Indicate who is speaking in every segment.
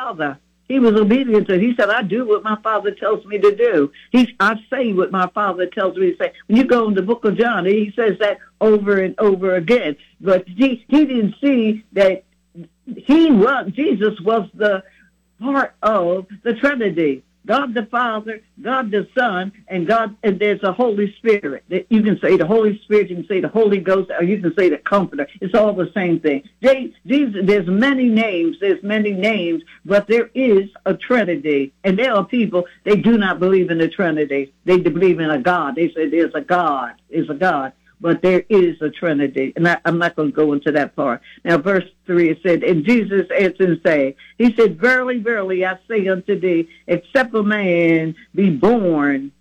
Speaker 1: Father. He was obedient to it. He said, I do what my Father tells me to do. I say what my Father tells me to say. When you go in the book of John, he says that over and over again. But he didn't see that Jesus was the part of the Trinity. God the Father, God the Son, and there's a Holy Spirit. You can say the Holy Spirit, you can say the Holy Ghost, or you can say the Comforter. It's all the same thing. There's many names, but there is a Trinity. And there are people, they do not believe in the Trinity. They believe in a God. They say there's a God, but there is a Trinity. And I'm not going to go into that part. Now, verse 3, it said, and Jesus answered and said, he said, verily, verily, I say unto thee, except a man be born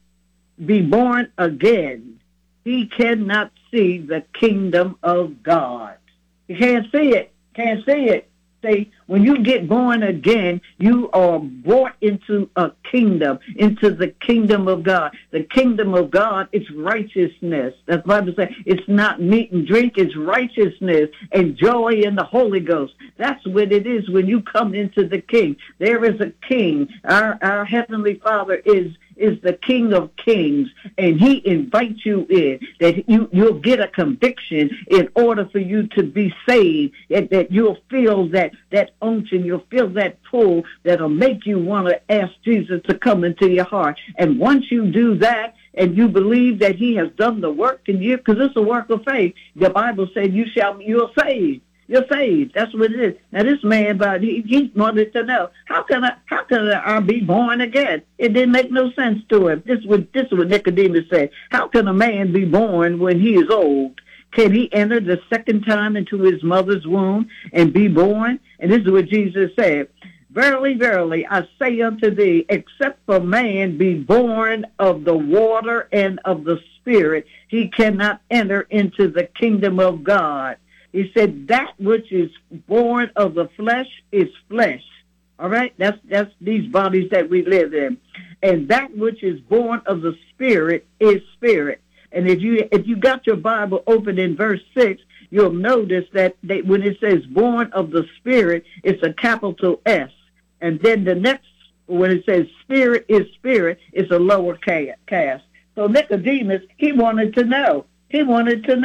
Speaker 1: again, he cannot see the kingdom of God. You can't see it. Say, when you get born again, you are brought into a kingdom, into the kingdom of God. The kingdom of God is righteousness. That's why the Bible says it's not meat and drink, it's righteousness and joy in the Holy Ghost. That's what it is when you come into the King. There is a King. Our Heavenly Father is the King of Kings, and he invites you in, that you'll get a conviction in order for you to be saved, that you'll feel that unction, you'll feel that pull that'll make you want to ask Jesus to come into your heart. And once you do that, and you believe that he has done the work in you, because it's a work of faith, the Bible said you're saved. You're saved. That's what it is. Now this man, but he wanted to know, how can I be born again? It didn't make no sense to him. This is what Nicodemus said. How can a man be born when he is old? Can he enter the second time into his mother's womb and be born? And this is what Jesus said. Verily, verily, I say unto thee, except a man be born of the water and of the Spirit, he cannot enter into the kingdom of God. He said, that which is born of the flesh is flesh. All right? That's these bodies that we live in. And that which is born of the Spirit is spirit. And if you got your Bible open in verse 6, you'll notice that when it says born of the Spirit, it's a capital S. And then the next, when it says spirit, it's a lower cast. So Nicodemus, he wanted to know. He wanted to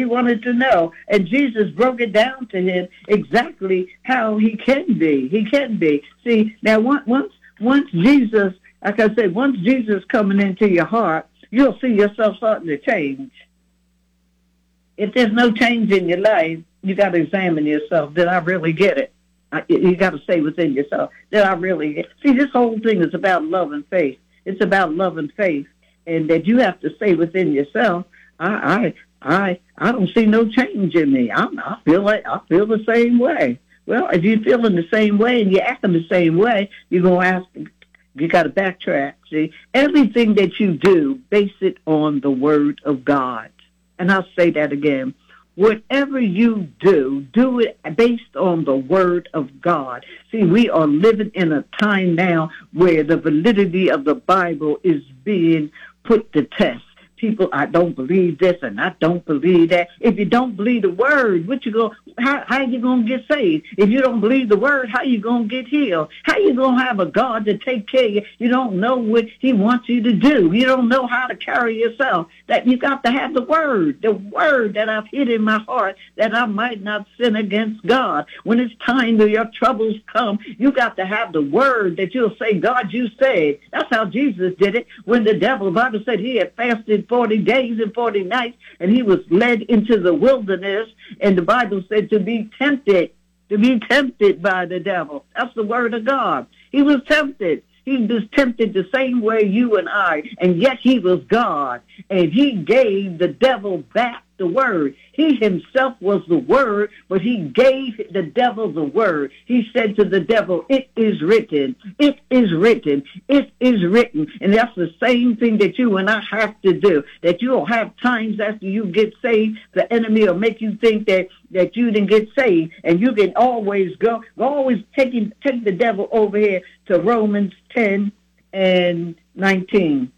Speaker 1: know. And Jesus broke it down to him exactly how he can be. See, now once Jesus, like I said, once Jesus coming into your heart, you'll see yourself starting to change. If there's no change in your life, you got to examine yourself. Did I really get it? You got to say within yourself, did I really get it? See, this whole thing is about love and faith. It's about love and faith. And that you have to say within yourself, I don't see no change in me. I feel the same way. Well, if you're feeling the same way and you're acting the same way, you're going to ask, you got to backtrack. See, everything that you do, base it on the Word of God. And I'll say that again. Whatever you do it based on the Word of God. See, we are living in a time now where the validity of the Bible is being put to test. People, I don't believe this and I don't believe that. If you don't believe the Word, how you gonna get saved? If you don't believe the Word, how you gonna get healed? How you gonna have a God to take care of you? You don't know what he wants you to do. You don't know how to carry yourself. That you got to have the Word that I've hid in my heart, that I might not sin against God. When it's time that your troubles come, you got to have the Word that you'll say, God, you said. That's how Jesus did it. When the Bible said he had fasted 40 days and 40 nights, and he was led into the wilderness, and the Bible said to be tempted by the devil. That's the Word of God. He was tempted. He was tempted the same way you and I, and yet he was God, and he gave the devil back the Word. He himself was the Word, but he gave the devil the Word. He said to the devil, it is written, it is written, it is written. And that's the same thing that you and I have to do, that you'll have times after you get saved, the enemy will make you think that you didn't get saved, and you can always take the devil over here to Romans 10 and 19.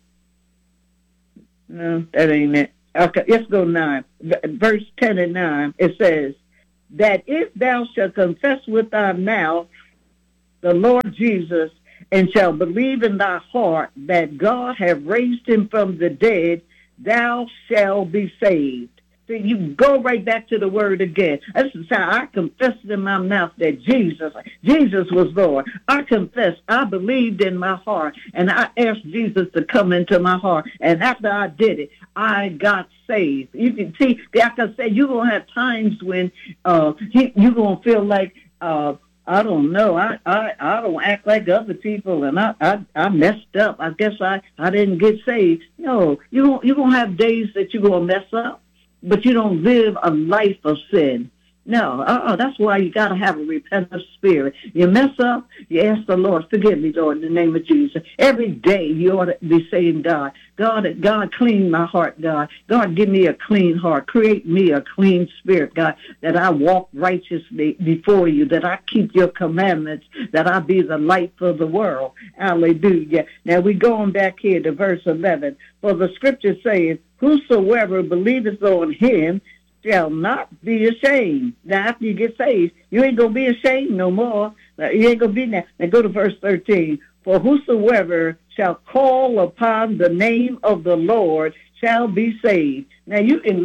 Speaker 1: No, that ain't it. Okay, let's go 9. Verse 10 and 9, it says, that if thou shalt confess with thy mouth the Lord Jesus, and shall believe in thy heart that God hath raised him from the dead, thou shalt be saved. So you go right back to the word again. This is how I confessed in my mouth that Jesus was Lord. I confessed, I believed in my heart, and I asked Jesus to come into my heart. And after I did it, I got saved. You can see, like I said, you're going to have times when you're going to feel like, I don't know. I don't act like other people, and I messed up. I guess I didn't get saved. No, you're gonna have days that you're gonna mess up, but you don't live a life of sin. No, that's why you got to have a repentant spirit. You mess up, you ask the Lord, forgive me, Lord, in the name of Jesus. Every day you ought to be saying, God, clean my heart, God. God, give me a clean heart. Create me a clean spirit, God, that I walk righteously before you, that I keep your commandments, that I be the light for the world. Hallelujah. Now we're going back here to verse 11. For the scripture says, whosoever believeth on him shall not be ashamed. Now, after you get saved, you ain't going to be ashamed no more. You ain't going to be there. Now, go to verse 13. For whosoever shall call upon the name of the Lord shall be saved. Now,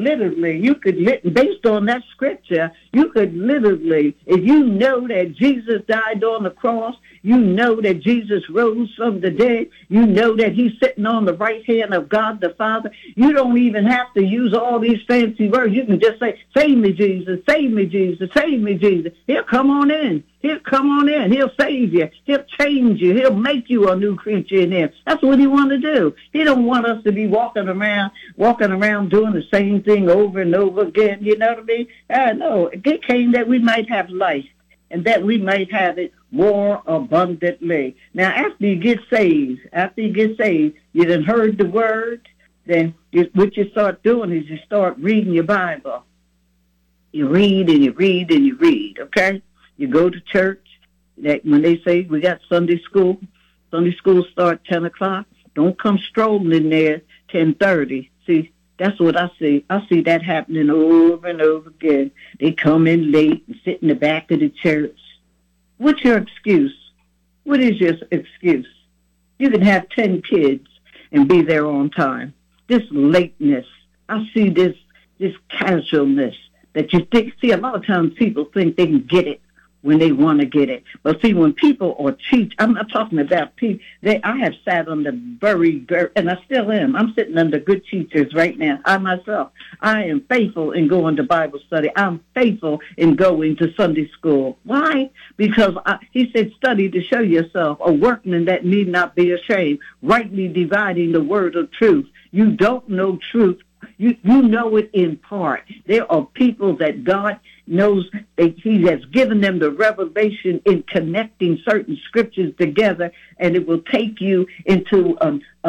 Speaker 1: based on that scripture, you could literally, if you know that Jesus died on the cross, you know that Jesus rose from the dead, you know that he's sitting on the right hand of God the Father, you don't even have to use all these fancy words. You can just say, save me, Jesus, save me, Jesus, save me, Jesus. He'll come on in. He'll come on in. He'll save you. He'll change you. He'll make you a new creature in him. That's what he wants to do. He don't want us to be walking around doing the same thing over and over again. You know what I mean? No, it came that we might have life and that we might have it more abundantly. Now, after you get saved, you done heard the word, then what you start doing is you start reading your Bible. You read and you read and you read, okay? You go to church. That when they say we got Sunday school start 10 o'clock. Don't come strolling in there 10:30. See, that's what I see. I see that happening over and over again. They come in late and sit in the back of the church. What's your excuse? What is your excuse? You can have 10 kids and be there on time. This lateness, I see this casualness that you think. See, a lot of times people think they can get it when they want to get it. But see, when people are teach, I'm not talking about people. I have sat under very, and I still am. I'm sitting under good teachers right now. I myself, I am faithful in going to Bible study. I'm faithful in going to Sunday school. Why? Because he said, study to show yourself a workman that need not be ashamed, rightly dividing the word of truth. You don't know truth. You know it in part. There are people that God knows that he has given them the revelation in connecting certain scriptures together, and it will take you into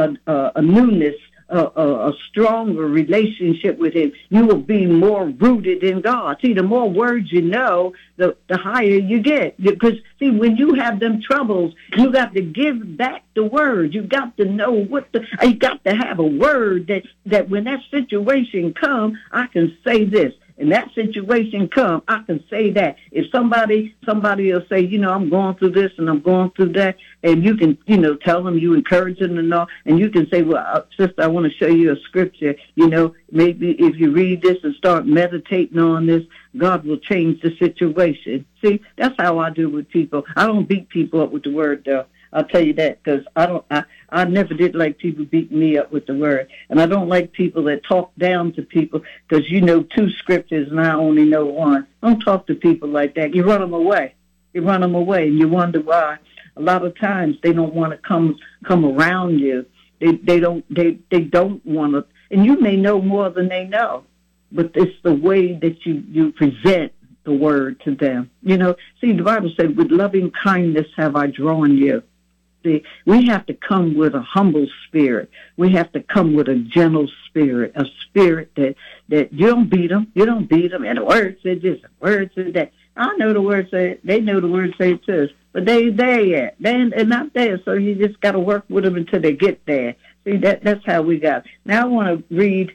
Speaker 1: a newness, a stronger relationship with him. You will be more rooted in God. See, the more words you know, the higher you get. Because, see, when you have them troubles, you got to give back the word. You got to know you got to have a word that when that situation comes, I can say this. And that situation come, I can say that. If somebody will say, I'm going through this and I'm going through that, and you can, tell them, you encourage them and all, and you can say, well, sister, I want to show you a scripture. Maybe if you read this and start meditating on this, God will change the situation. See, that's how I do with people. I don't beat people up with the word, though. I'll tell you that, because I never did like people beating me up with the word. And I don't like people that talk down to people because you know 2 scriptures and I only know 1. Don't talk to people like that. You run them away. And you wonder why. A lot of times they don't want to come around you. They don't want to. And you may know more than they know, but it's the way that you present the word to them. See, the Bible said, with loving kindness have I drawn you. See, we have to come with a humble spirit. We have to come with a gentle spirit, a spirit that you don't beat them. You don't beat them. And the word said this, the word said that. I know the word said it. They know the word said it too. But they ain't there yet. They're not there. So you just got to work with them until they get there. See, that's how we got. Now I want to read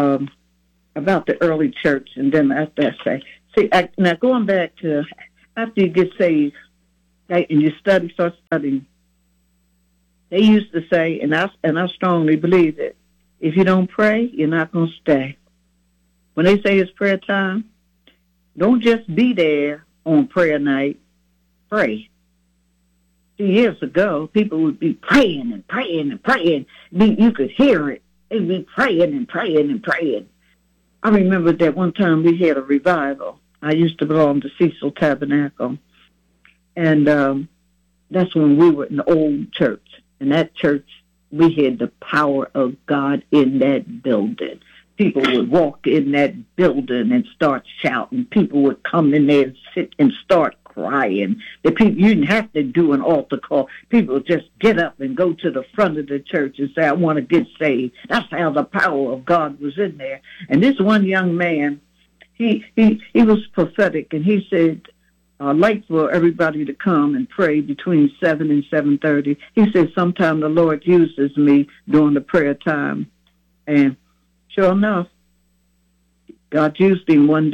Speaker 1: about the early church, and then after I say, now going back to after you get saved, And you start studying. They used to say, and I strongly believe it, if you don't pray, you're not going to stay. When they say it's prayer time, don't just be there on prayer night. Pray. Years ago, people would be praying and praying and praying. You could hear it. They'd be praying and praying and praying. I remember that one time we had a revival. I used to belong to Cecil Tabernacle. And that's when we were in the old church. In that church, we had the power of God in that building. People would walk in that building and start shouting. People would come in there and sit and start crying. You didn't have to do an altar call. People would just get up and go to the front of the church and say, I want to get saved. That's how the power of God was in there. And this one young man, he was prophetic, and he said, I'd like for everybody to come and pray between 7 and 7:30. He said, sometime the Lord uses me during the prayer time. And sure enough, God used him one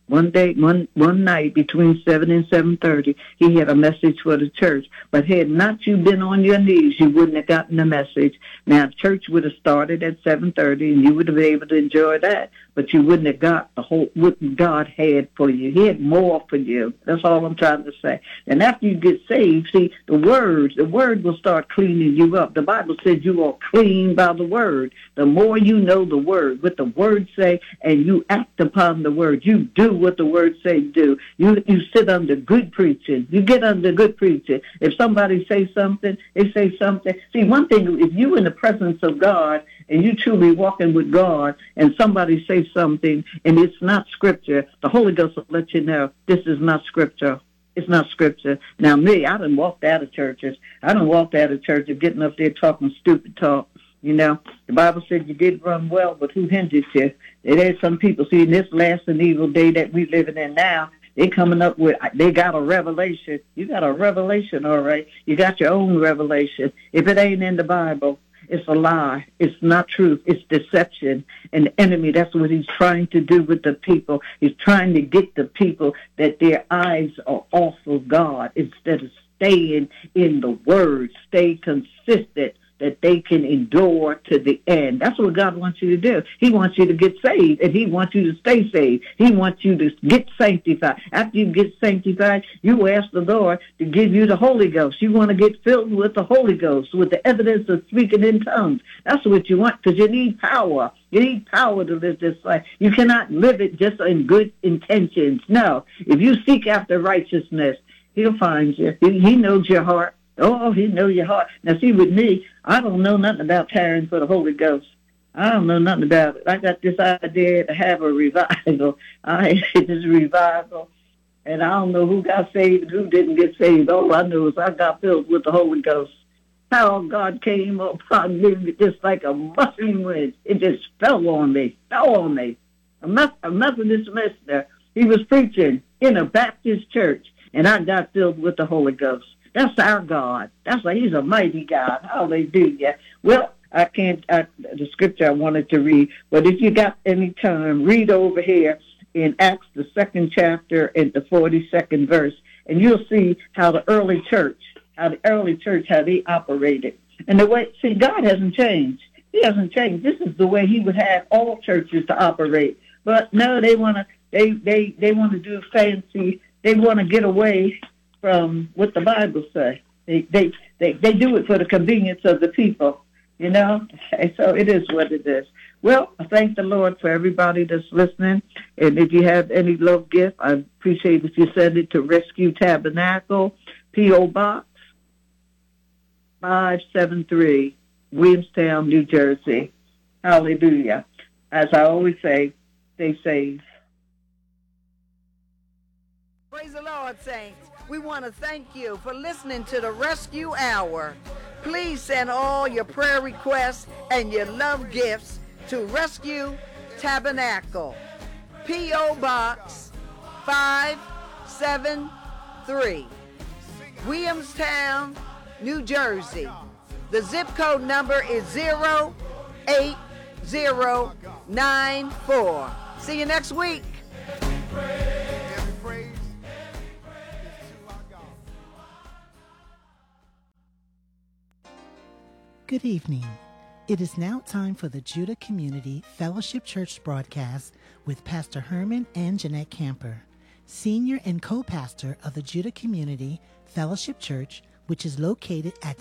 Speaker 1: night between 7 and 7:30. He had a message for the church. But had not you been on your knees, you wouldn't have gotten the message. Now, church would have started at 7:30, and you would have been able to enjoy that. But you wouldn't have got what God had for you. He had more for you. That's all I'm trying to say. And after you get saved, see, the word will start cleaning you up. The Bible says you are clean by the word. The more you know the word, what the word say, and you act upon the word, you do what the word say do. You sit under good preaching. You get under good preaching. If somebody say something, they say something. See, one thing, if you in the presence of God and you truly walking with God and somebody say something and it's not scripture, the Holy Ghost will let you know this is not scripture. It's not scripture. Now, me, I done walked out of churches. I done walked out of churches getting up there talking stupid talk. You know, the Bible said you did run well, but who hindered you? There's some people, see, in this last and evil day that we living in now, they coming up with, they got a revelation. You got a revelation, all right. You got your own revelation. If it ain't in the Bible, it's a lie. It's not truth. It's deception. And the enemy, that's what he's trying to do with the people. He's trying to get the people that their eyes are off of God instead of staying in the Word. Stay consistent, that they can endure to the end. That's what God wants you to do. He wants you to get saved, and he wants you to stay saved. He wants you to get sanctified. After you get sanctified, you ask the Lord to give you the Holy Ghost. You want to get filled with the Holy Ghost, with the evidence of speaking in tongues. That's what you want, because you need power. You need power to live this life. You cannot live it just in good intentions. No. If you seek after righteousness, he'll find you. He knows your heart. Oh, he knows your heart. Now, see, with me, I don't know nothing about tarrying for the Holy Ghost. I don't know nothing about it. I got this idea to have a revival. I had this revival, and I don't know who got saved and who didn't get saved. All I know is I got filled with the Holy Ghost. How God came upon me just like a rushing wind. It just fell on me. A Methodist minister, he was preaching in a Baptist church, and I got filled with the Holy Ghost. That's our God. He's a mighty God. Hallelujah. Well, the scripture I wanted to read, but if you got any time, read over here in Acts, the 2nd chapter and the 42nd verse, and you'll see how the early church, how they operated. And God hasn't changed. He hasn't changed. This is the way he would have all churches to operate. But no, they want to do fancy. They want to get away from what the Bible says. They do it for the convenience of the people, you know. And so it is what it is. Well, I thank the Lord for everybody that's listening. And if you have any love gift, I appreciate if you send it to Rescue Tabernacle, P.O. Box 573, Williamstown, New Jersey. Hallelujah. As I always say, stay safe.
Speaker 2: Praise the Lord, saints. We want to thank you for listening to the Rescue Hour. Please send all your prayer requests and your love gifts to Rescue Tabernacle, P.O. Box 573, Williamstown, New Jersey. The zip code number is 08094. See you next week.
Speaker 3: Good evening. It is now time for the Judah Community Fellowship Church broadcast with Pastor Herman and Jeanette Camper, senior and co-pastor of the Judah Community Fellowship Church, which is located at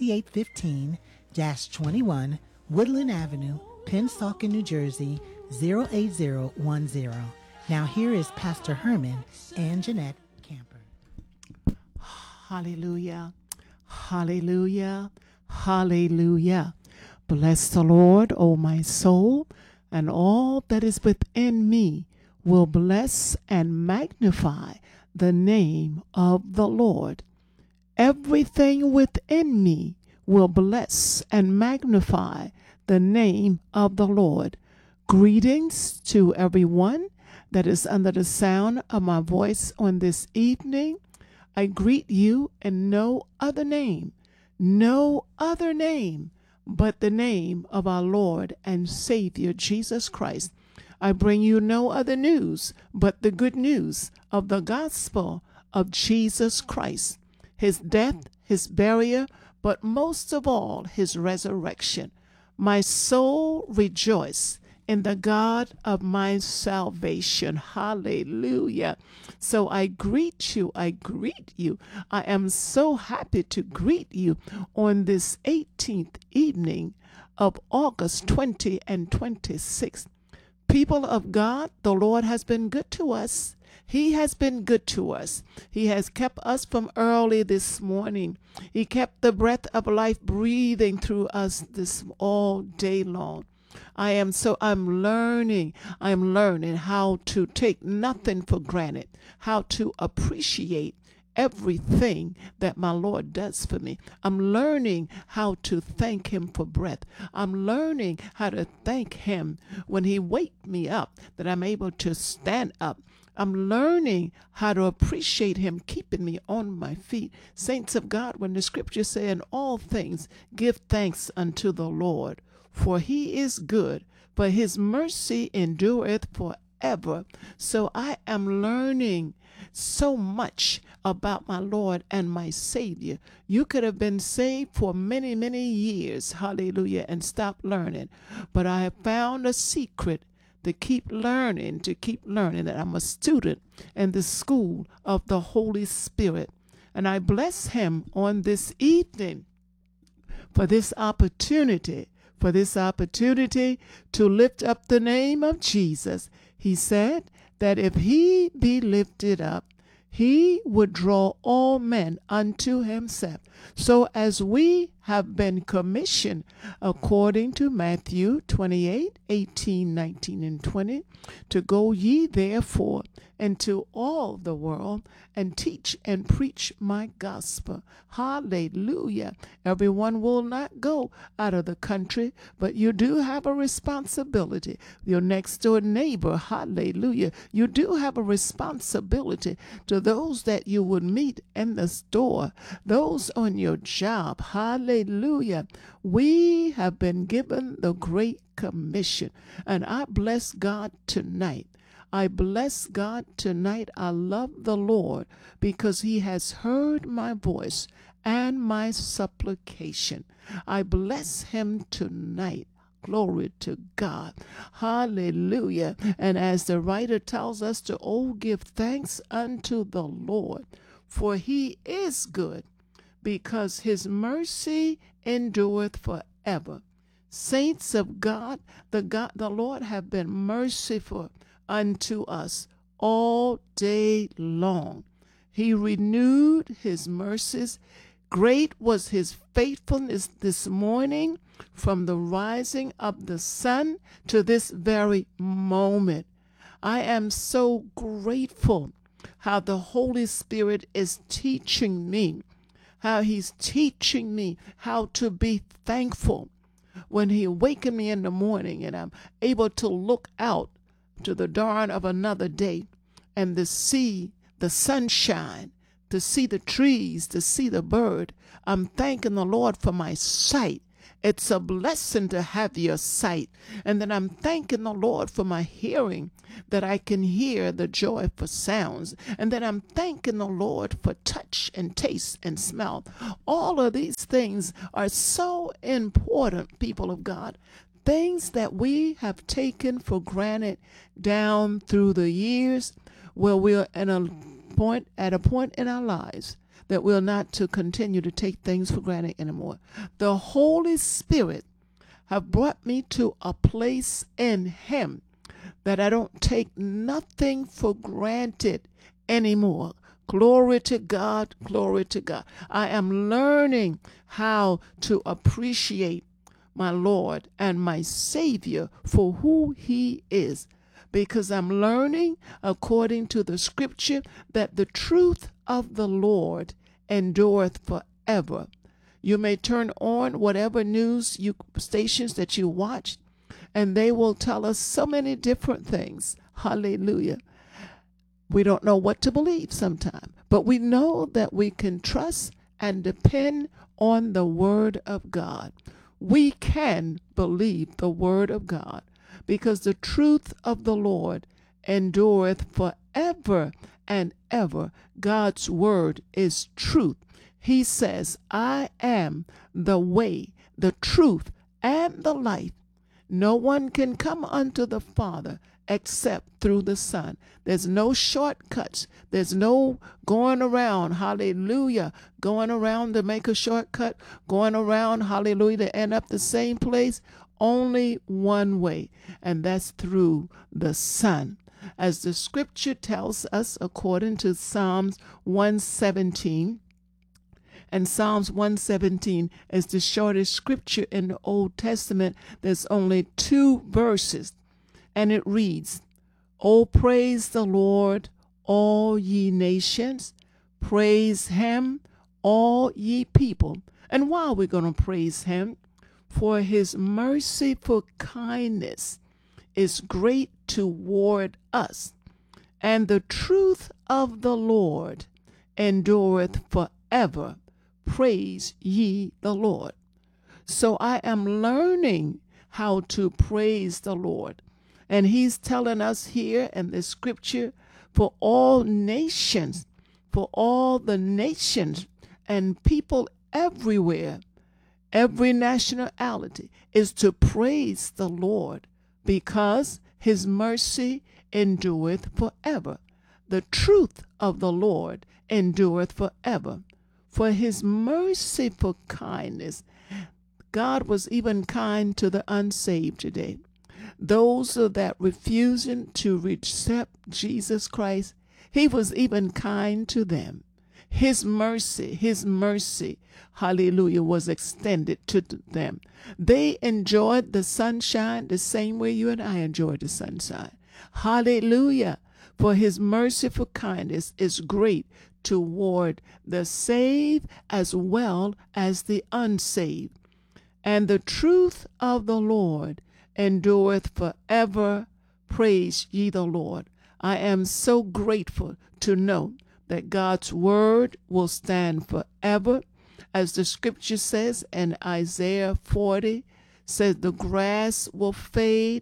Speaker 3: 6815-21 Woodland Avenue, Pennsauken, New Jersey, 08010. Now here is Pastor Herman and Jeanette Camper.
Speaker 4: Hallelujah. Hallelujah. Hallelujah. Bless the Lord, O my soul, and all that is within me will bless and magnify the name of the Lord. Everything within me will bless and magnify the name of the Lord. Greetings to everyone that is under the sound of my voice on this evening. I greet you in no other name but the name of our Lord and Savior Jesus Christ. I bring you no other news but the good news of the gospel of Jesus Christ, his death, his burial, but most of all, his resurrection. My soul rejoice in the God of my salvation. Hallelujah. So I greet you. I am so happy to greet you on this 18th evening of August 20 and 26th. People of God, the Lord has been good to us. He has been good to us. He has kept us from early this morning. He kept the breath of life breathing through us this all day long. I'm learning how to take nothing for granted, how to appreciate everything that my Lord does for me. I'm learning how to thank him for breath. I'm learning how to thank him when he wakes me up, that I'm able to stand up. I'm learning how to appreciate him keeping me on my feet. Saints of God, when the scriptures say in all things, give thanks unto the Lord, for he is good, but his mercy endureth forever. So I am learning so much about my Lord and my Savior. You could have been saved for many, many years, hallelujah, and stopped learning. But I have found a secret to keep learning, that I'm a student in the school of the Holy Spirit. And I bless him on this evening for this opportunity to lift up the name of Jesus. He said that if he be lifted up, he would draw all men unto himself. So as we have been commissioned according to Matthew 28:18, 19, and 20, to go ye therefore into all the world and teach and preach my gospel. Hallelujah. Everyone will not go out of the country, but you do have a responsibility. Your next door neighbor, hallelujah, you do have a responsibility to those that you would meet in the store, those on your job, hallelujah. We have been given the Great Commission, and I bless God tonight. I bless God tonight. I love the Lord because he has heard my voice and my supplication. I bless him tonight. Glory to God. Hallelujah. And as the writer tells us to, give thanks unto the Lord, for he is good, because his mercy endureth forever. Saints of God, the Lord have been merciful unto us all day long. He renewed his mercies. Great was his faithfulness this morning, from the rising of the sun to this very moment. I am so grateful how the Holy Spirit is teaching me, how he's teaching me how to be thankful. When he awakened me in the morning and I'm able to look out to the dawn of another day and to see the sunshine, to see the trees, to see the bird, I'm thanking the Lord for my sight. It's a blessing to have your sight. And then I'm thanking the Lord for my hearing, that I can hear the joyful sounds. And then I'm thanking the Lord for touch and taste and smell. All of these things are so important, people of God. Things that we have taken for granted down through the years, where we're at a point in our lives that we're not to continue to take things for granted anymore. The Holy Spirit have brought me to a place in Him that I don't take nothing for granted anymore. Glory to God, glory to God. I am learning how to appreciate my Lord and my Savior for who He is, because I'm learning, according to the scripture, that the truth of the Lord endureth forever. You may turn on whatever news stations that you watch, and they will tell us so many different things. Hallelujah. We don't know what to believe sometimes, but we know that we can trust and depend on the Word of God. We can believe the Word of God, because the truth of the Lord endureth forever and ever. God's Word is truth. He says, I am the way, the truth, and the life. No one can come unto the Father except through the Son. There's no shortcuts. There's no going around, hallelujah, going around to make a shortcut, going around, hallelujah, to end up the same place. Only one way, and that's through the Son. As the scripture tells us, according to Psalms 117, and Psalms 117 is the shortest scripture in the Old Testament. There's only 2 verses, and it reads, "O praise the Lord, all ye nations. Praise Him, all ye people." And why are we going to praise Him? For His merciful kindness is great toward us, and the truth of the Lord endureth forever. Praise ye the Lord. So I am learning how to praise the Lord. And He's telling us here in the scripture, for all nations, for all the nations and people everywhere, every nationality, is to praise the Lord, because His mercy endureth forever. The truth of the Lord endureth forever. For His merciful kindness. God was even kind to the unsaved today. Those that refusing to accept Jesus Christ, He was even kind to them. His mercy, hallelujah, was extended to them. They enjoyed the sunshine the same way you and I enjoyed the sunshine. Hallelujah. For His merciful kindness is great toward the saved as well as the unsaved. And the truth of the Lord endureth forever. Praise ye the Lord. I am so grateful to know that God's word will stand forever. As the scripture says in Isaiah 40, says the grass will fade.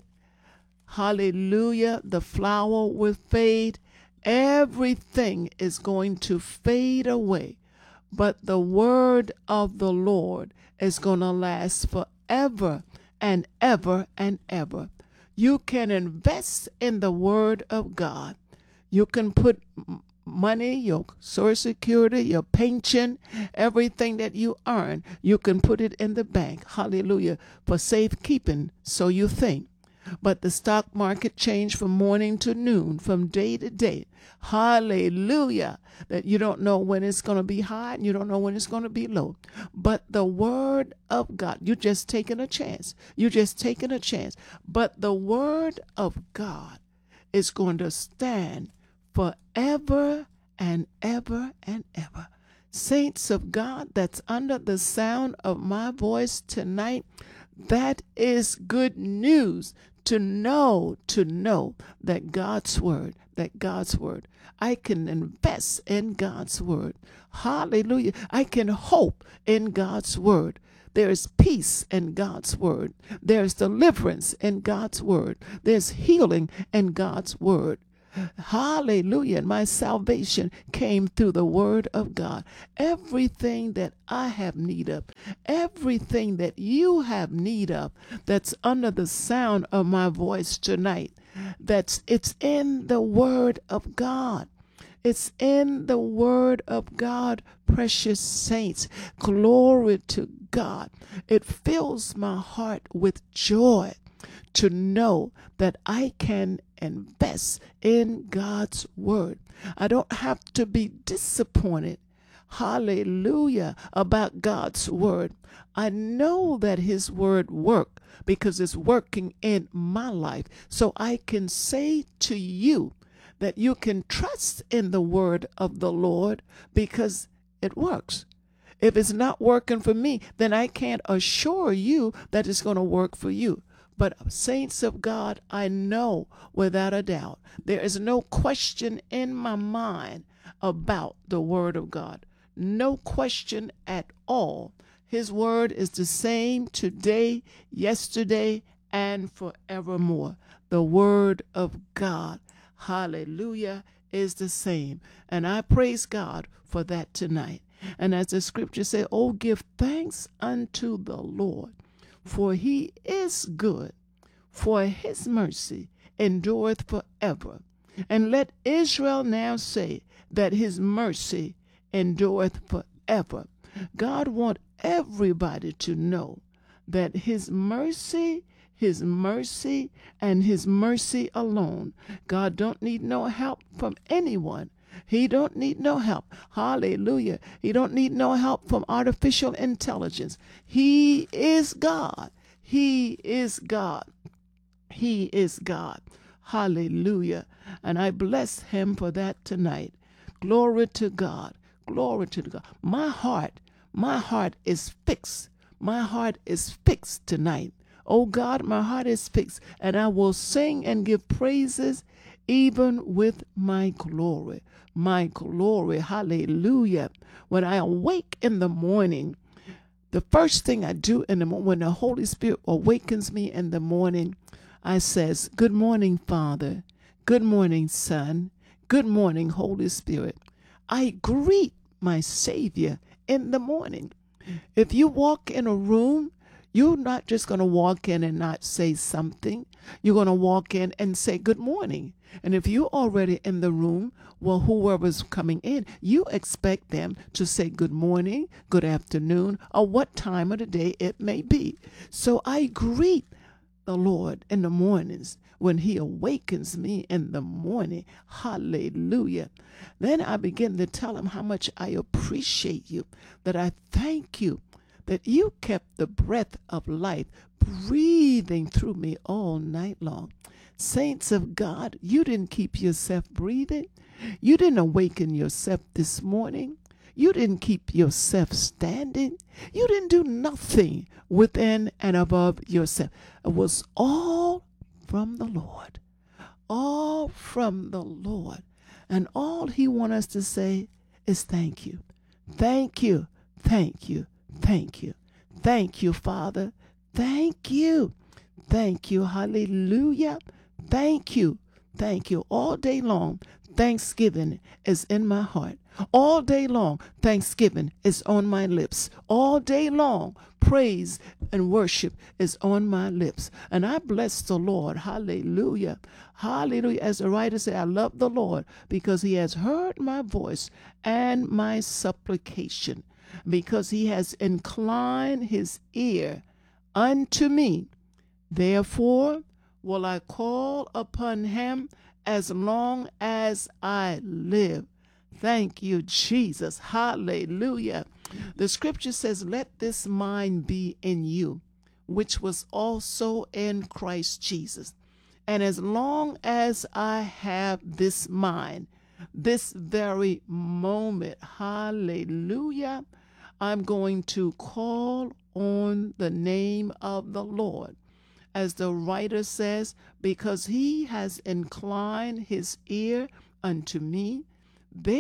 Speaker 4: Hallelujah. The flower will fade. Everything is going to fade away, but the word of the Lord is going to last forever and ever and ever. You can invest in the word of God. You can put money, your Social Security, your pension, everything that you earn, you can put it in the bank, hallelujah, for safekeeping, so you think. But the stock market changed from morning to noon, from day to day. Hallelujah. That you don't know when it's going to be high and you don't know when it's going to be low. But the word of God, you're just taking a chance. You're just taking a chance. But the word of God is going to stand forever and ever and ever. Saints of God that's under the sound of my voice tonight, that is good news. To know that God's word, I can invest in God's word. Hallelujah. I can hope in God's word, There is peace in God's word. There's deliverance in God's word. There's healing in God's word. Hallelujah. And my salvation came through the word of God. Everything that I have need of, everything that you have need of, that's under the sound of my voice tonight, it's in the word of God. It's in the word of God, precious saints. Glory to God. It fills my heart with joy to know that I can invest in God's word. I don't have to be disappointed, hallelujah, about God's word. I know that his word works because it's working in my life. So I can say to you that you can trust in the word of the Lord because it works. If it's not working for me, then I can't assure you that it's going to work for you. But saints of God, I know without a doubt, there is no question in my mind about the word of God. No question at all. His word is the same today, yesterday, and forevermore. The word of God, hallelujah, is the same. And I praise God for that tonight. And as the scripture says, oh, give thanks unto the Lord, for he is good, for his mercy endureth forever. And let Israel now say that his mercy endureth forever. God wants everybody to know that his mercy, and his mercy alone. God don't need no help from anyone. He don't need no help. Hallelujah. He don't need no help from artificial intelligence. He is God. He is God. He is God. Hallelujah. And I bless him for that tonight. Glory to God. Glory to God. My heart is fixed. My heart is fixed tonight. Oh God, my heart is fixed, and I will sing and give praises even with my glory. My glory. Hallelujah. When I awake in the morning, the first thing I do in the morning, when the Holy Spirit awakens me in the morning, I says, good morning, Father. Good morning, Son. Good morning, Holy Spirit. I greet my Savior in the morning. If you walk in a room, you're not just going to walk in and not say something. You're going to walk in and say good morning. And if you're already in the room, well, whoever's coming in, you expect them to say good morning, good afternoon, or what time of the day it may be. So I greet the Lord in the mornings when he awakens me in the morning. Hallelujah. Then I begin to tell him how much I appreciate you, that I thank you that you kept the breath of life breathing through me all night long. Saints of God, you didn't keep yourself breathing. You didn't awaken yourself this morning. You didn't keep yourself standing. You didn't do nothing within and above yourself. It was all from the Lord. All from the Lord. And all he wants us to say is thank you. Thank you. Thank you. Thank you. Thank you, Father. Thank you. Thank you. Hallelujah. Thank you. Thank you. All day long, thanksgiving is in my heart. All day long, thanksgiving is on my lips. All day long, praise and worship is on my lips. And I bless the Lord. Hallelujah. Hallelujah. As the writer said, I love the Lord because he has heard my voice and my supplication, because he has inclined his ear unto me. Therefore will I call upon him as long as I live. Thank you, Jesus. Hallelujah. The scripture says, let this mind be in you, which was also in Christ Jesus. And as long as I have this mind, this very moment, hallelujah, I'm going to call on the name of the Lord. As the writer says, because he has inclined his ear unto me,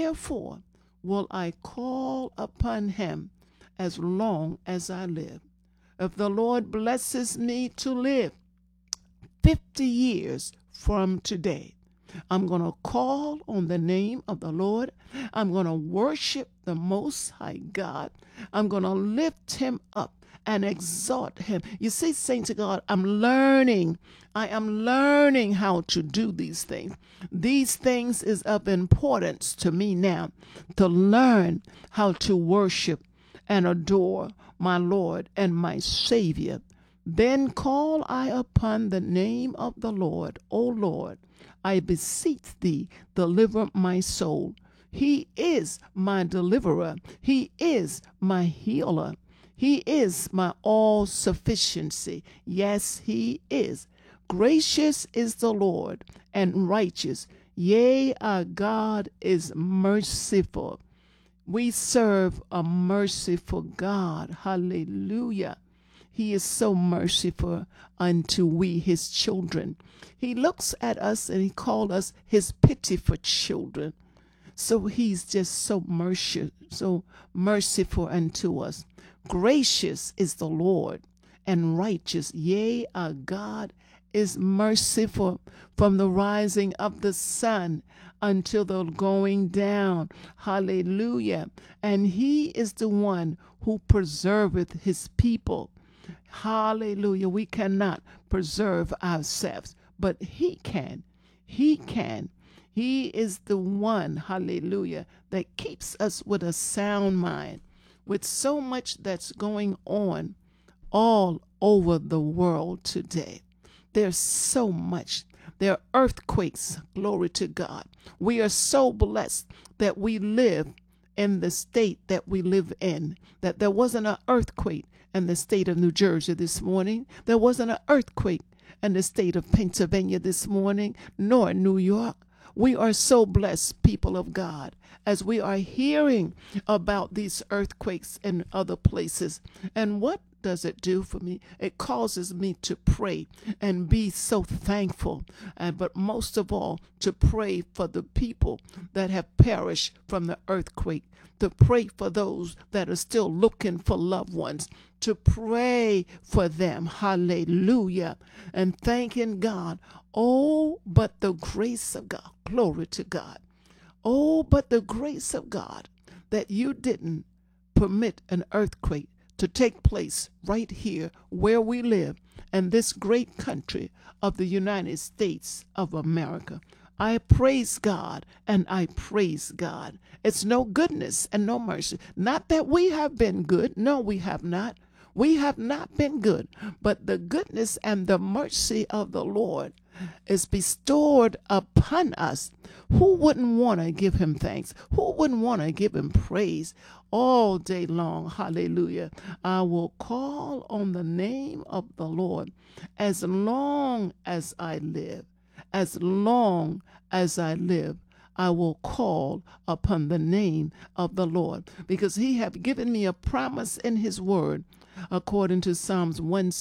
Speaker 4: therefore will I call upon him as long as I live. if the Lord blesses me to live 50 years from today, I'm going to call on the name of the Lord. I'm going to worship the Most High God. I'm going to lift him up and exalt him. You see, saints of God, I am learning how to do these things. These things is of importance to me now, to learn how to worship and adore my Lord and my Savior. Then call I upon the name of the Lord. O Lord, I beseech thee, deliver my soul. He is my deliverer. He is my healer. He is my all-sufficiency. Yes, he is. Gracious is the Lord and righteous. Yea, our God is merciful. We serve a merciful God. Hallelujah. He is so merciful unto we, his children. He looks at us and he called us his pitiful children. So he's just so merciful unto us. Gracious is the Lord and righteous. Yea, our God is merciful from the rising of the sun until the going down. Hallelujah. And he is the one who preserveth his people. Hallelujah. We cannot preserve ourselves, but he can. He can. He is the one, hallelujah, that keeps us with a sound mind. With so much that's going on all over the world today, there's so much. There are earthquakes, glory to God. We are so blessed that we live in the state that we live in, that there wasn't an earthquake in the state of New Jersey this morning. There wasn't an earthquake in the state of Pennsylvania this morning, nor New York. We are so blessed, people of God, as we are hearing about these earthquakes in other places. And what does it do for me? It causes me to pray and be so thankful, but most of all, to pray for the people that have perished from the earthquake, to pray for those that are still looking for loved ones, to pray for them. Hallelujah. And thanking God. Oh, but the grace of God. Glory to God. Oh, but the grace of God that you didn't permit an earthquake to take place right here where we live in this great country of the United States of America. I praise God and I praise God. It's no goodness and no mercy. Not that we have been good. No, we have not. We have not been good, but the goodness and the mercy of the Lord is bestowed upon us. Who wouldn't want to give him thanks? Who wouldn't want to give him praise all day long? Hallelujah. I will call on the name of the Lord as long as I live. As long as I live, I will call upon the name of the Lord, because he have given me a promise in his word. According to Psalms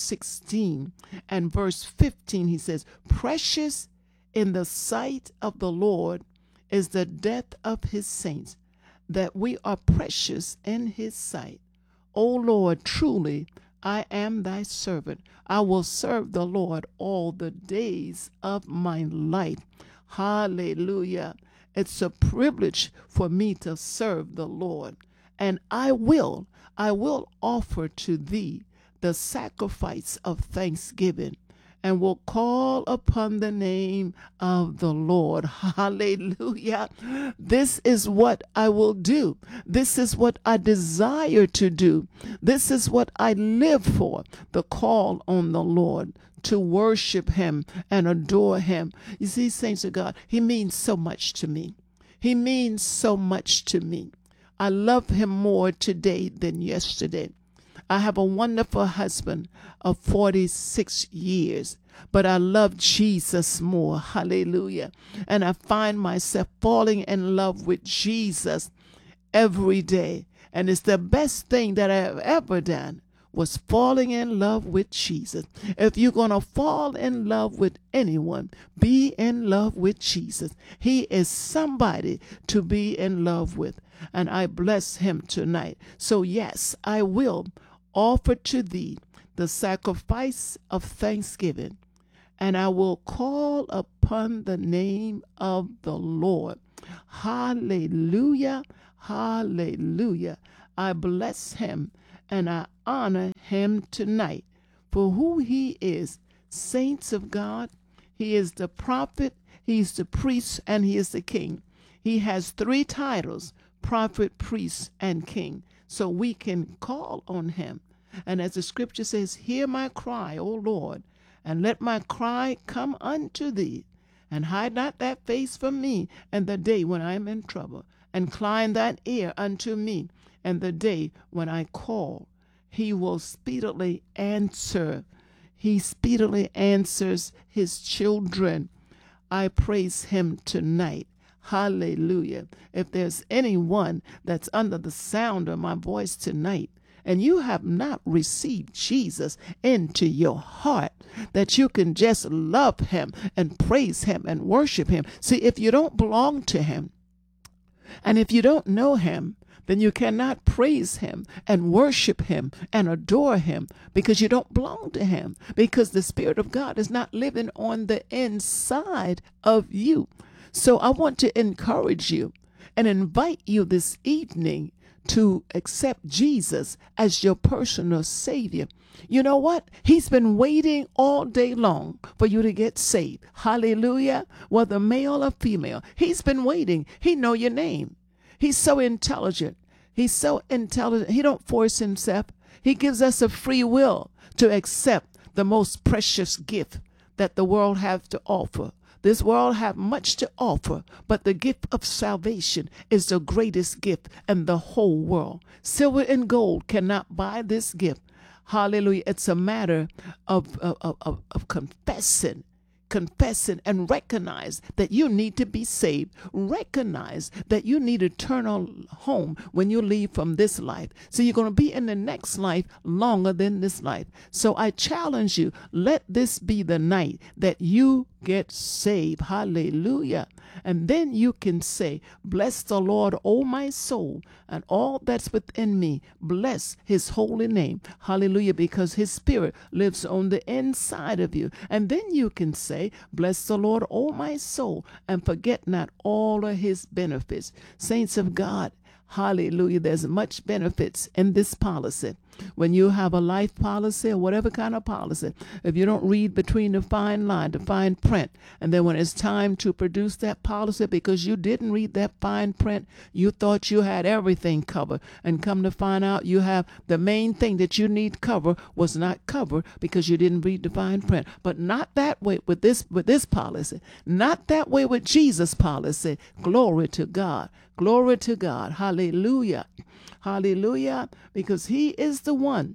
Speaker 4: 116 and verse 15, he says, precious in the sight of the Lord is the death of his saints, that we are precious in his sight. O Lord, truly I am thy servant. I will serve the Lord all the days of my life. Hallelujah. It's a privilege for me to serve the Lord. And I will offer to thee the sacrifice of thanksgiving, and will call upon the name of the Lord. Hallelujah. This is what I will do. This is what I desire to do. This is what I live for, the call on the Lord, to worship him and adore him. You see, saints of God, he means so much to me. He means so much to me. I love him more today than yesterday. I have a wonderful husband of 46 years, but I love Jesus more. Hallelujah. And I find myself falling in love with Jesus every day. And it's the best thing that I have ever done, was falling in love with Jesus. If you're going to fall in love with anyone, be in love with Jesus. He is somebody to be in love with. And I bless him tonight. So yes, I will offer to thee the sacrifice of thanksgiving, and I will call upon the name of the Lord. Hallelujah, hallelujah. I bless him and I honor him tonight for who he is. Saints of God, he is the prophet, he's the priest, and he is the king. He has 3 titles: prophet, priest, and king. So we can call on him. And as the scripture says, hear my cry, O Lord, and let my cry come unto thee, and hide not that face from me in the day when I am in trouble, and incline thine ear unto me in the day when I call. He will speedily answer. He speedily answers his children. I praise him tonight. Hallelujah. If there's anyone that's under the sound of my voice tonight, and you have not received Jesus into your heart, that you can just love him and praise him and worship him. See, if you don't belong to him, and if you don't know him, then you cannot praise him and worship him and adore him, because you don't belong to him, because the Spirit of God is not living on the inside of you. So I want to encourage you and invite you this evening to accept Jesus as your personal Savior. You know what? He's been waiting all day long for you to get saved. Hallelujah. Whether male or female, he's been waiting. He know your name. He's so intelligent. He's so intelligent. He don't force himself. He gives us a free will to accept the most precious gift that the world has to offer. This world have much to offer, but the gift of salvation is the greatest gift in the whole world. Silver and gold cannot buy this gift. Hallelujah. It's a matter of confessing and recognize that you need to be saved. Recognize that you need eternal home when you leave from this life. So you're going to be in the next life longer than this life. So I challenge you, let this be the night that you get saved. Hallelujah. And then you can say, bless the Lord, O my soul, and all that's within me. Bless his holy name. Hallelujah. Because his Spirit lives on the inside of you. And then you can say, bless the Lord, O my soul, and forget not all of his benefits. Saints of God, hallelujah. There's much benefits in this policy. When you have a life policy or whatever kind of policy, if you don't read between the fine line, the fine print, and then when it's time to produce that policy because you didn't read that fine print, you thought you had everything covered, and come to find out you have the main thing that you need covered was not covered because you didn't read the fine print. But not that way with this policy. Not that way with Jesus' policy. Glory to God. Glory to God. Hallelujah. Hallelujah. Because he is the one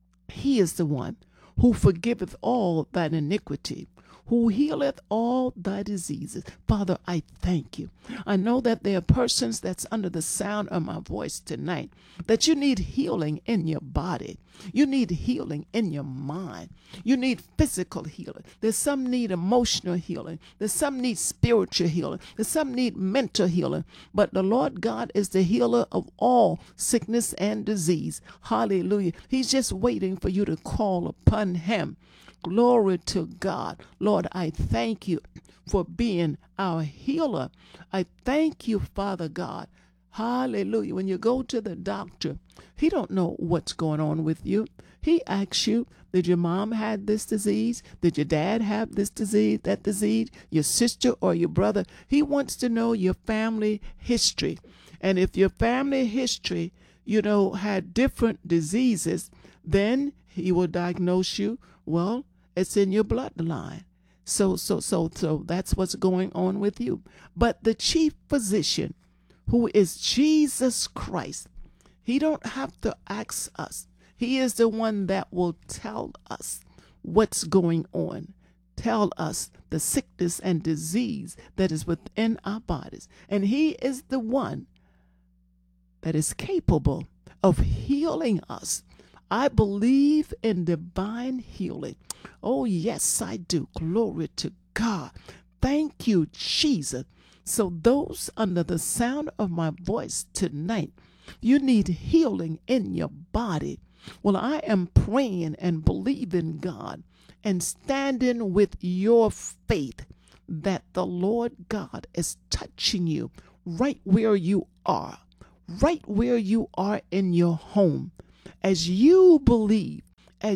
Speaker 4: who forgiveth all thine iniquity, who healeth all thy diseases. Father, I thank you. I know that there are persons that's under the sound of my voice tonight, that you need healing in your body. You need healing in your mind. You need physical healing. There's some need emotional healing. There's some need spiritual healing. There's some need mental healing. But the Lord God is the healer of all sickness and disease. Hallelujah. He's just waiting for you to call upon him. Glory to God. Lord, I thank you for being our healer. I thank you, Father God. Hallelujah. When you go to the doctor, he don't know what's going on with you. He asks you, did your mom have this disease? Did your dad have this disease, that disease? Your sister or your brother? He wants to know your family history. And if your family history, had different diseases, then he will diagnose you. Well, it's in your bloodline. So that's what's going on with you. But the chief physician, who is Jesus Christ, he don't have to ask us. He is the one that will tell us what's going on. Tell us the sickness and disease that is within our bodies. And he is the one that is capable of healing us. I believe in divine healing. Oh, yes, I do. Glory to God. Thank you, Jesus. So those under the sound of my voice tonight, you need healing in your body. Well, I am praying and believing God and standing with your faith that the Lord God is touching you right where you are, right where you are in your home. As you believe,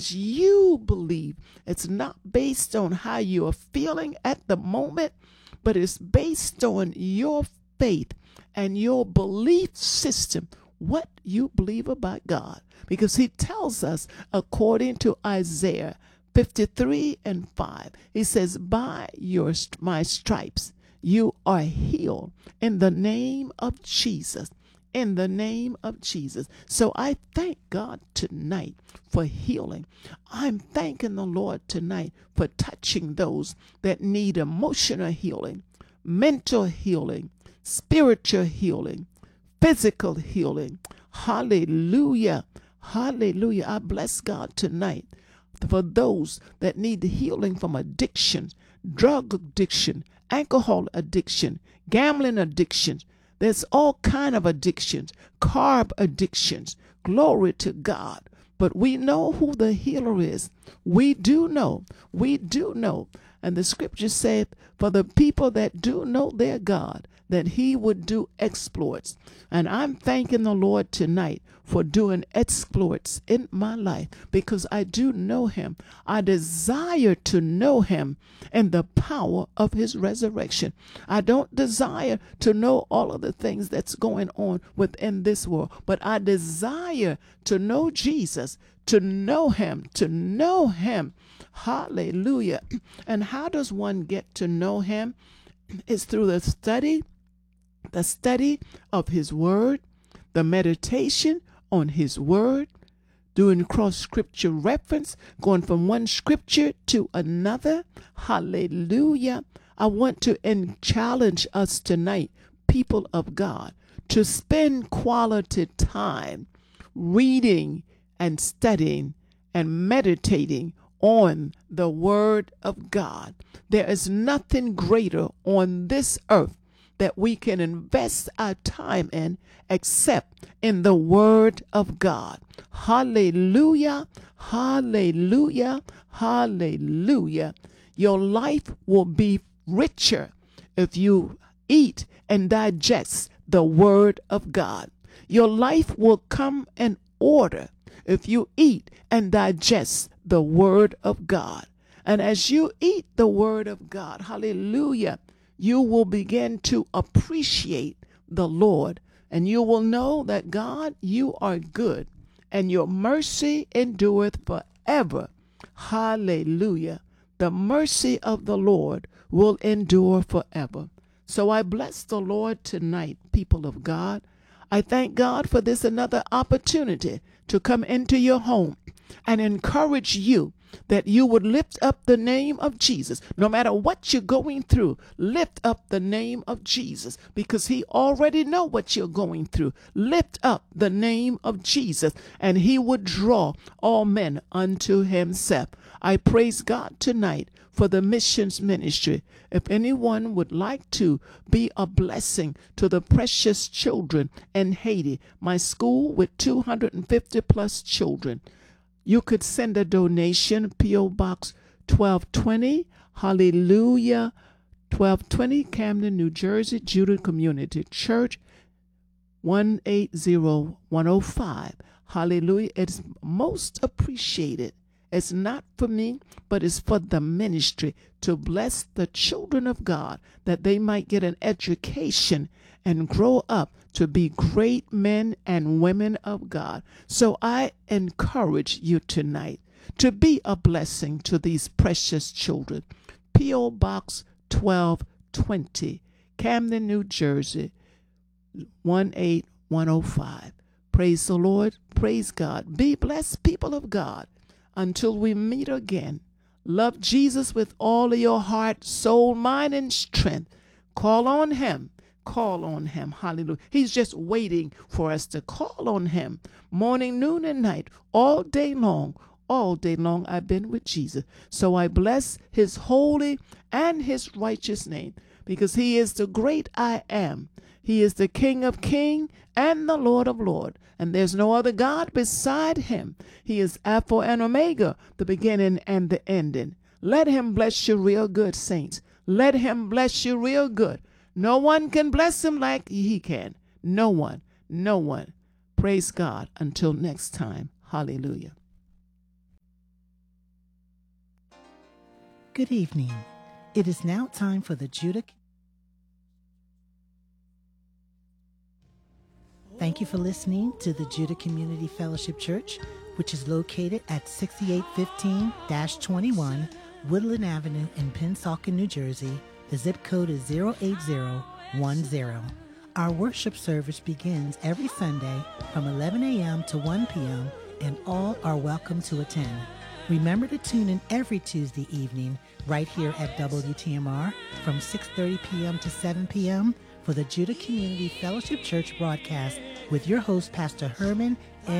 Speaker 4: it's not based on how you are feeling at the moment, but it's based on your faith and your belief system, what you believe about God. Because he tells us, according to Isaiah 53:5, he says, by my stripes you are healed in the name of Jesus. In the name of Jesus. So I thank God tonight for healing. I'm thanking the Lord tonight for touching those that need emotional healing, mental healing, spiritual healing, physical healing. Hallelujah. Hallelujah. I bless God tonight for those that need healing from addiction, drug addiction, alcohol addiction, gambling addiction. There's all kind of addictions, carb addictions. Glory to God. But we know who the healer is. We do know. And the scripture said, for the people that do know their God, that he would do exploits. And I'm thanking the Lord tonight for doing exploits in my life because I do know him. I desire to know him and the power of his resurrection. I don't desire to know all of the things that's going on within this world, but I desire to know Jesus, to know him. Hallelujah. And how does one get to know him? It's through the study of his word, the meditation on his word, doing cross-scripture reference, going from one scripture to another. Hallelujah. I want to challenge us tonight, people of God, to spend quality time reading and studying and meditating on the word of God. There is nothing greater on this earth that we can invest our time in except in the word of God. Hallelujah, hallelujah, hallelujah. Your life will be richer if you eat and digest the word of God. Your life will come in order if you eat and digest the word of God. And as you eat the word of God, hallelujah, you will begin to appreciate the Lord, and you will know that God, you are good, and your mercy endureth forever. Hallelujah. The mercy of the Lord will endure forever. So I bless the Lord tonight, people of God. I thank God for this another opportunity to come into your home and encourage you that you would lift up the name of Jesus. No matter what you're going through, lift up the name of Jesus because he already know what you're going through. Lift up the name of Jesus and he would draw all men unto himself. I praise God tonight for the missions ministry. If anyone would like to be a blessing to the precious children in Haiti, my school with 250 plus children, you could send a donation, P.O. Box 1220, hallelujah, 1220, Camden, New Jersey, Judah Community Church, 180105. Hallelujah. It's most appreciated. It's not for me, but it's for the ministry to bless the children of God that they might get an education and grow up to be great men and women of God. So I encourage you tonight to be a blessing to these precious children. P.O. Box 1220, Camden, New Jersey, 18105. Praise the Lord. Praise God. Be blessed, people of God. Until we meet again, love Jesus with all of your heart, soul, mind, and strength. Call on him. Call on him. Hallelujah. He's just waiting for us to call on him. Morning, noon, and night, all day long. All day long I've been with Jesus. So I bless his holy and his righteous name. because he is the great I am. He is the King of kings and the Lord of lords, and there's no other God beside him. He is Alpha and Omega, the beginning and the ending. Let him bless you real good, saints. Let him bless you real good. No one can bless him like he can. No one. No one. Praise God. Until next time. Hallelujah.
Speaker 3: Good evening. It is now time for the Judah. Thank you for listening to the Judah Community Fellowship Church, which is located at 6815-21 Woodland Avenue in Pennsauken, New Jersey. The zip code is 08010. Our worship service begins every Sunday from 11 a.m. to 1 p.m., and all are welcome to attend. Remember to tune in every Tuesday evening right here at WTMR from 6:30 p.m. to 7 p.m. for the Judah Community Fellowship Church broadcast with your host, Pastor Herman